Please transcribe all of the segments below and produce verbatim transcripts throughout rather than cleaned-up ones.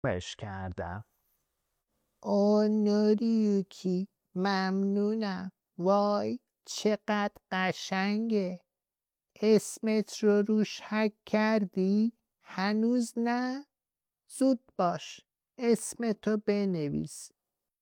مش کردم. او نوریوکی، ممنونم. وای چقدر قشنگه. اسمت رو روش حک کردی؟ هنوز نه؟ زود باش، اسمتو بنویس.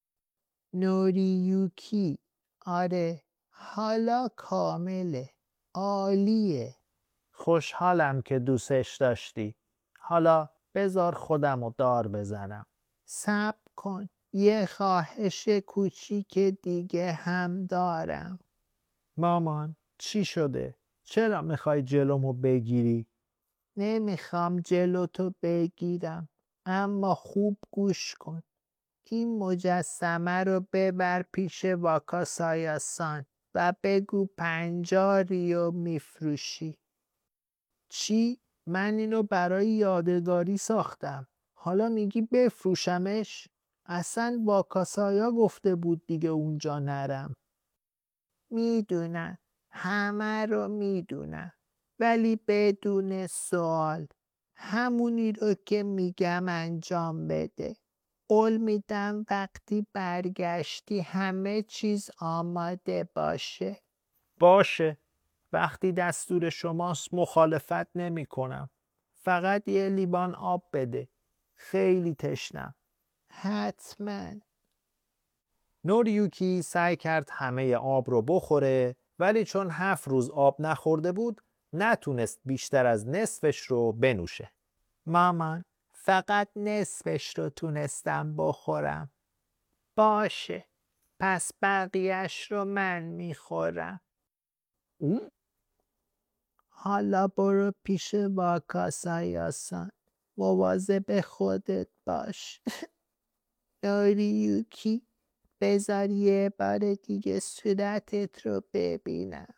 نوریوکی. آره، حالا کامله. عالیه. خوشحالم که دوستش داشتی. حالا بذار خودم رو دار بزنم. صبر کن، یه خواهش کوچیک دیگه هم دارم. مامان چی شده؟ چرا میخوای جلومو بگیری؟ نمیخوام جلوتو بگیرم، اما خوب گوش کن. این مجسمه رو ببر پیش واکاسایاسان و بگو پنجاه ریو میفروشی. چی؟ من اینو برای یادگاری ساختم. حالا میگی بفروشمش؟ اصلا واکاسایا گفته بود دیگه اونجا نرم. میدونم، همه رو میدونم، ولی بدون سوال. همونی رو که میگم انجام بده. قول میدم وقتی برگشتی همه چیز آماده باشه. باشه. وقتی دستور شماست مخالفت نمی کنم. فقط یه لیوان آب بده. خیلی تشنم. حتما. نوریوکی سعی کرد همه آب رو بخوره، ولی چون هفت روز آب نخورده بود نتونست بیشتر از نصفش رو بنوشه. مامان، فقط نصفش رو تونستم بخورم. باشه، پس بقیهش رو من میخورم. اون حالا برو پیش واکاسایاسان. مواظب خودت باش. نوریوکی، بذار یه بار دیگه صورتت رو ببینم.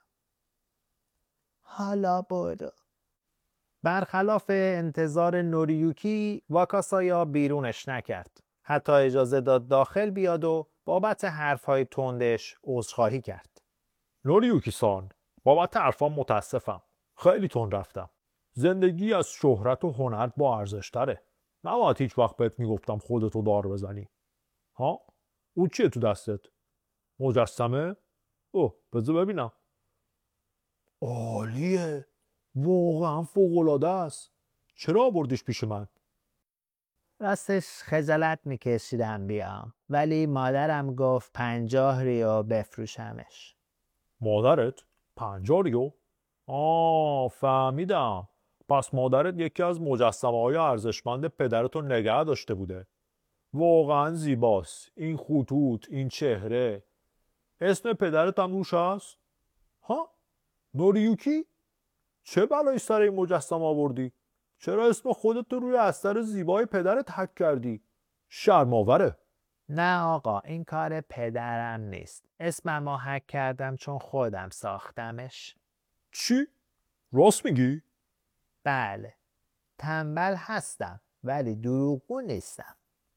حالا برو. برخلاف انتظار نوریوکی، واکاسایا بیرونش نکرد. حتی اجازه داد داخل بیاد و بابت حرفهای تندش عذرخواهی کرد. نوریوکی سان، بابت حرفام متاسفم. خیلی تند رفتم. زندگی از شهرت و هنر با ارزش تره. نباید هیچ وقت بهت میگفتم خودتو دار بزنی. ها؟ او چیه تو دستت؟ مجسمه؟ اوه بذار ببینم. عالیه. واقعا فوق‌العاده است. چرا آوردیش پیش من؟ راستش خجالت میکشیدم بیام، ولی مادرم گفت پنجاه ریو بفروشمش. مادرت؟ پنجاه ریو؟ آه فهمیدم. پس مادرت یکی از مجسمه های ارزشمند پدرتو نگه داشته بوده. واقعا زیباست. این خطوط، این چهره. اسم پدرت هم روش هست؟ ها؟ نوریوکی؟ چه بلایی سر این مجسمه آوردی؟ چرا اسم خودت رو روی استر زیبای پدرت حک کردی؟ شرم‌آوره. نه آقا، این کار پدرم نیست. اسمم رو حک کردم چون خودم ساختمش. چی؟ راست میگی؟ بله، تنبل هستم ولی دروغگو نیستم.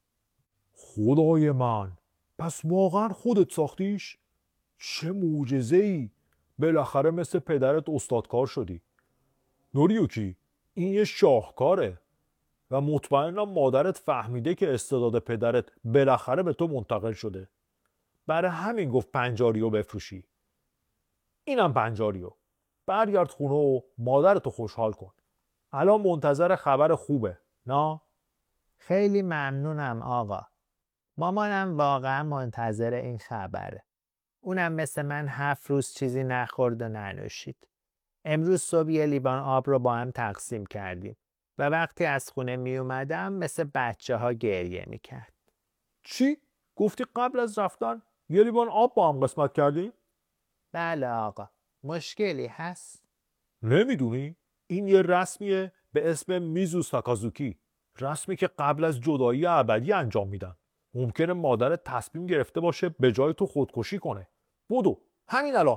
خدای من. پس واقعا خودت ساختیش؟ چه معجزه‌ای. بالاخره مثل پدرت استادکار شدی. نوریوکی، این یه شاهکاره و مطمئنم مادرت فهمیده که استعداد پدرت بالاخره به تو منتقل شده. برای همین گفت پنجاریو بفروشی. اینم پنجاریو. برگرد خونه و مادرتو خوشحال کن. الان منتظر خبر خوبه، نه؟ خیلی ممنونم آقا. مامانم واقعا منتظر این خبره. اونم مثل من هفت روز چیزی نخورد و ننوشید. امروز صبح یه لیوان آب رو با هم تقسیم کردیم و وقتی از خونه می اومدم مثل بچه ها گریه می کرد. چی؟ گفتی قبل از رفتن یه لیوان آب با هم قسمت کردیم؟ بله آقا، مشکلی هست؟ نمیدونی؟ این یه رسمیه به اسم میزو ساکازوکی. رسمی که قبل از جدایی ابدی انجام میدن. ممکنه مادرت تصمیم گرفته باشه به جای تو خودکشی کنه. بدو همین الان.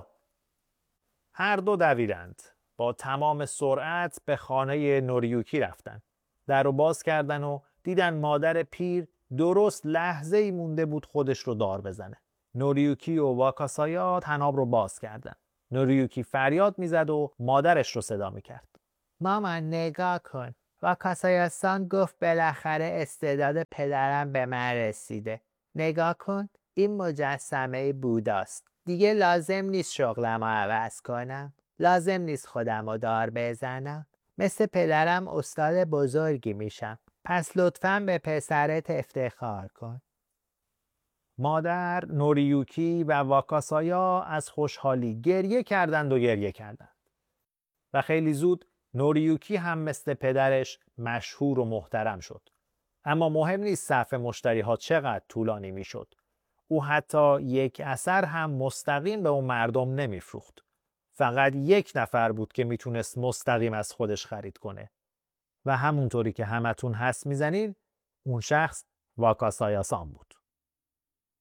هر دو دویدند. با تمام سرعت به خانه نوریوکی رفتن. در رو باز کردن و دیدن مادر پیر درست لحظه ای مونده بود خودش رو دار بزنه. نوریوکی و واکاسایا تناب رو باز کردن. نوریوکی فریاد میزد و مادرش رو صدا میکرد. مامان نگاه کن. و کاسایاسان گفت بالاخره استعداد پدرم به من رسیده. نگاه کن، این مجسمه بوداست. دیگه لازم نیست شغلم رو عوض کنم. لازم نیست خودم رو دار بزنم. مثل پدرم استاد بزرگی میشم. پس لطفاً به پسرت افتخار کن. مادر، نوریوکی و واکاسایا از خوشحالی گریه کردند و گریه کردند. و خیلی زود نوریوکی هم مثل پدرش مشهور و محترم شد. اما مهم نیست صف مشتری ها چقدر طولانی می شد. او حتی یک اثر هم مستقیم به اون مردم نمی فروخت. فقط یک نفر بود که می تونست مستقیم از خودش خرید کنه. و همونطوری که همتون حدس می زنید، اون شخص واکاسایاسان بود.